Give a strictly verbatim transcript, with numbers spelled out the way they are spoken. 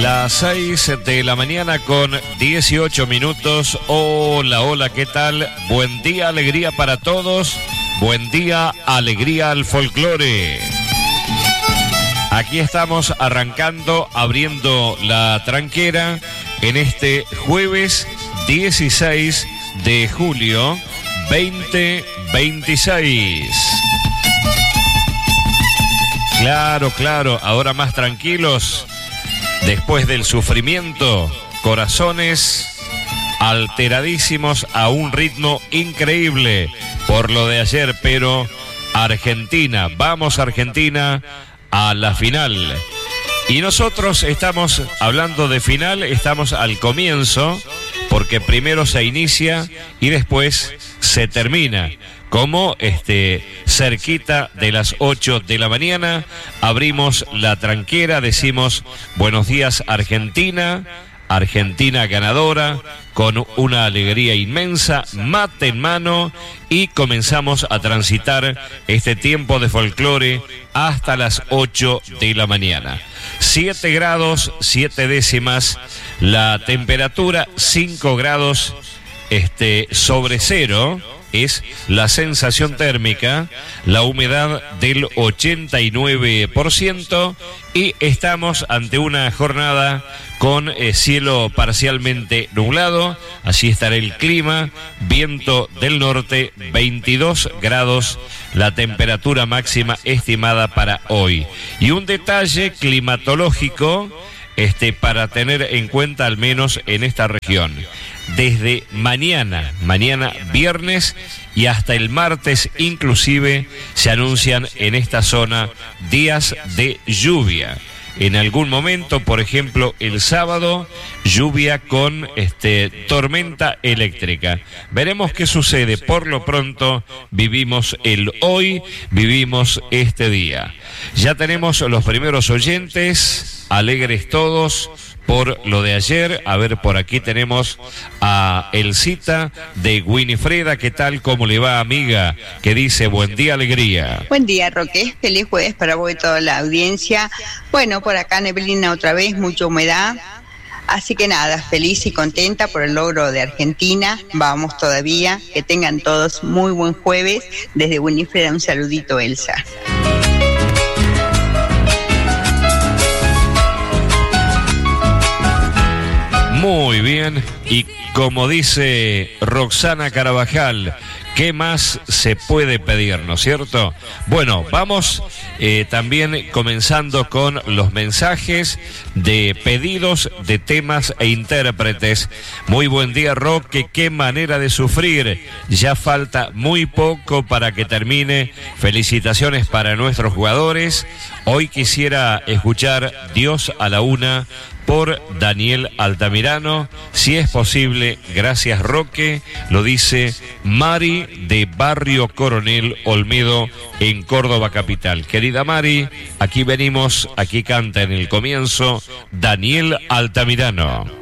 Las seis de la mañana con dieciocho minutos. Hola, hola, ¿qué tal? Buen día, alegría para todos. Buen día, alegría al folclore. Aquí estamos arrancando, abriendo la tranquera en este jueves dieciséis de julio veinte veintiséis. Claro, claro, ahora más tranquilos. Después del sufrimiento, corazones alteradísimos a un ritmo increíble por lo de ayer, pero Argentina, vamos Argentina a la final. Y nosotros estamos hablando de final, estamos al comienzo, porque primero se inicia y después se termina. Como este, cerquita de las ocho de la mañana, abrimos la tranquera, decimos buenos días Argentina, Argentina ganadora, con una alegría inmensa, mate en mano, y comenzamos a transitar este tiempo de folclore hasta las ocho de la mañana. siete grados, siete décimas, la temperatura cinco grados este, sobre cero. Es la sensación térmica, la humedad del ochenta y nueve por ciento, y estamos ante una jornada con eh, cielo parcialmente nublado. Así estará el clima, viento del norte, veintidós grados, la temperatura máxima estimada para hoy. Y un detalle climatológico este, para tener en cuenta al menos en esta región. Desde mañana, mañana viernes y hasta el martes inclusive se anuncian en esta zona días de lluvia. En algún momento, por ejemplo, el sábado, lluvia con este, tormenta eléctrica. Veremos qué sucede. Por lo pronto, vivimos el hoy, vivimos este día. Ya tenemos los primeros oyentes, alegres todos por lo de ayer. A ver, por aquí tenemos a Elcita de Winifreda. ¿Qué tal? ¿Cómo le va, amiga? Que dice, buen día, alegría. Buen día, Roque. Feliz jueves para vos y toda la audiencia. Bueno, por acá neblina otra vez, mucha humedad. Así que nada, feliz y contenta por el logro de Argentina. Vamos todavía. Que tengan todos muy buen jueves. Desde Winifreda, un saludito, Elsa. Muy bien, y como dice Roxana Carabajal, ¿qué más se puede pedir, no es cierto? Bueno, vamos eh, también comenzando con los mensajes de pedidos de temas e intérpretes. Muy buen día, Roque, qué manera de sufrir. Ya falta muy poco para que termine. Felicitaciones para nuestros jugadores. Hoy quisiera escuchar Dios a la una por Daniel Altamirano, si es posible. Gracias, Roque. Lo dice Mari de Barrio Coronel Olmedo en Córdoba capital. Querida Mari, aquí venimos, aquí canta en el comienzo Daniel Altamirano.